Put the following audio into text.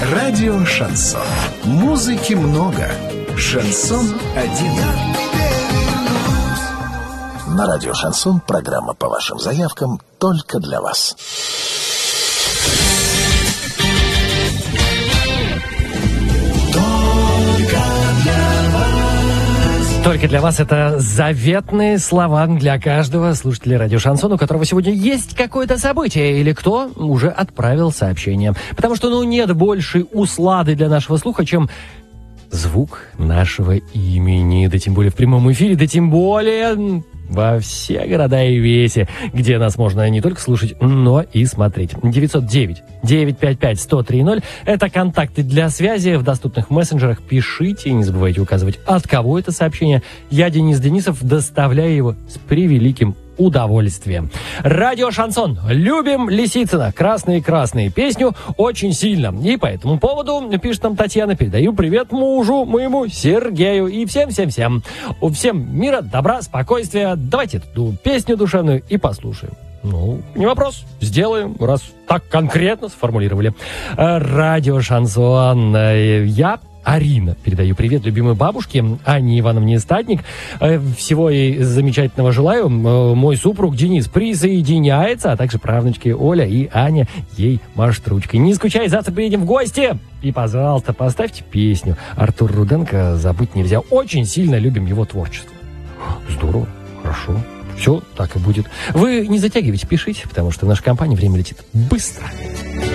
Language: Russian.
Радио «Шансон». Музыки много. Шансон один. На радио «Шансон» программа по вашим заявкам только для вас. Только для вас это заветные слова для каждого слушателя радио «Шансон», у которого сегодня есть какое-то событие или кто уже отправил сообщение. Потому что, нет большей услады для нашего слуха, чем звук нашего имени. Да тем более в прямом эфире, да тем более во все города и веси, где нас можно не только слушать, но и смотреть. 909-955-1030 – это контакты для связи в доступных мессенджерах. Пишите, не забывайте указывать, от кого это сообщение. Я, Денис Денисов, доставляю его с превеликим удовольствием. Радио «Шансон». Любим Лисицына. «Красные-красные» песню очень сильно. И по этому поводу, пишет нам Татьяна, передаю привет мужу моему Сергею и всем-всем-всем. Всем мира, добра, спокойствия. Давайте эту песню душевную и послушаем. Не вопрос. Сделаем, раз так конкретно сформулировали. Радио «Шансон». Я, Арина, передаю привет любимой бабушке Анне Ивановне Статник. Всего ей замечательного желаю. Мой супруг Денис присоединяется, а также правнучки Оля и Аня ей машут ручкой. Не скучай, завтра приедем в гости. И, пожалуйста, поставьте песню. Артур Руденко забыть нельзя. Очень сильно любим его творчество. Здорово, хорошо. Все так и будет. Вы не затягивайте, пишите, потому что в нашей компании время летит быстро.